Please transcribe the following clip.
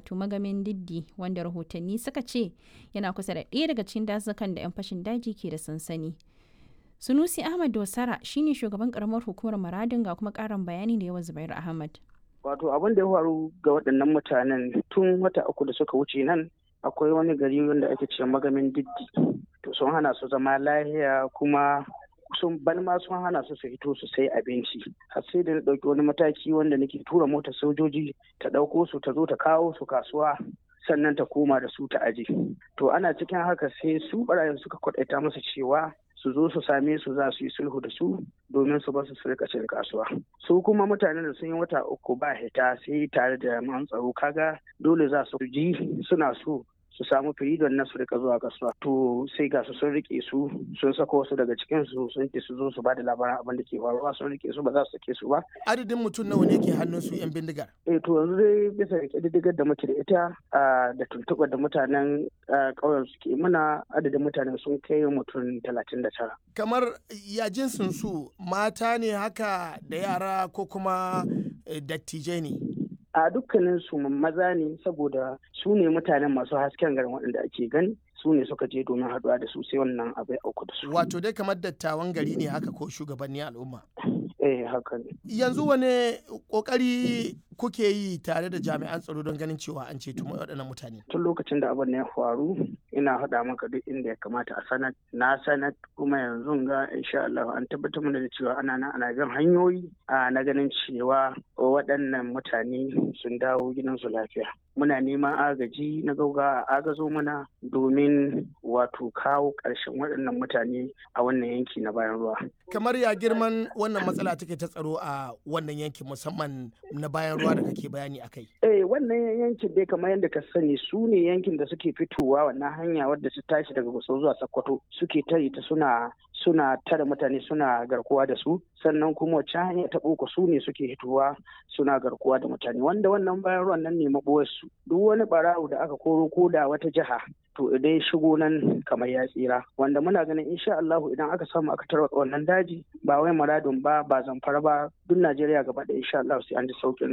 wato Magamin Diddi, wanda rahotanni suka ce yana kusa da ɗaya daga cikin dazukan da 'yan fashin daji ke da sansani. Sunusi Ahmad Dosara shine shugaban karamar hukumar Maradin, ga kuma ƙarin bayani da yawa Zubair Ahmad. Wato abin da ya faru ga waɗannan mutanen tun wata 3 da suka wuce nan, akwai wani gari wanda ake ce Magamin Diddi. To sun hana su zama lahiya, kuma sun balma sun hana su fito su sai abinci. Har sai da na ɗauki wani mataki wanda nake tura motar sojoji ta ɗauko su ta zo ta kawo su kasuwa, sannan ta koma da su ta aje. To ana cikin haka sai su barayin suka kwaɗaita musu cewa su zo su same su za su yi sulhu da su domin su basu su rika cin kasuwa. Su kuma mutanen da sun yi wata 3 ba hita sai tare da jami'an tsaro, kaga dole za su ji suna so su samu firidon na su rika zuwa kasuwa. To sai ga su sun rike su, sun sako wasu daga cikin su sun ce su zo su ba da labaran abin da ke faruwa, sun rike su ba za su sake su ba. Adadin mutum nawa ne ke hannun su 'yan bindigar? To yanzu dai bisa ga ƙididdigar da muke da ita da tuntuɓar da mutanen ƙauyen suke muna, adadin mutanen sun kai mutum 39. Kamar ya jinsin su mata ne haka da yara ko kuma dattijai ne? A dukkanin su maza ne, saboda su ne mutanen masu hasken garin waɗanda ake gani, su ne suka je domin haɗuwa da su sai wannan abai auku da su. Wato dai kamar dattawan gari ne haka ko shugabanni al'umma? Haka ne. Yanzu wane kokari kuke yi tare da jami'an tsaro don ganin cewa an ceto waɗannan mutane? Tun lokacin da abin ya faru ina haɗa maka duk inda ya kamata a sanar, na sanar, kuma yanzu ga insha Allah an tabbatar mana da cewa ana bin hanyoyi na ganin cewa waɗannan mutane sun dawo gidansu lafiya. Muna neman agaji na gauga a agazo mana domin wato kawo ƙarshen waɗannan mutane a wannan yanki na bayan ruwa. Kamar ya girman wannan matsala take ta tsaro a wannan yankin, musamman na bayan ruwa da kake bayani a kai? Wannan yankin dai kamar yadda ka sani su ne yankin da suke fitowa wannan hanya wadda su tashi daga Gusau zuwa Sokoto, suke tare ta suna tare mutane suna garkuwa da su, sannan kuma wacce hanya ta boko su ne suke hitowa suna garkuwa da mutane, wanda wannan bayan ruwan nan ne maɓoyar su. Duk wani barawo da aka koro ko da wata jiha to idan shigo nan kamar ya tsira, wanda muna ganin insha Allah idan aka samu aka tarwatsa wannan daji, ba wai Maradun ba Zamfara ba, duk Najeriya gaba da insha Allah sai an ji sauƙin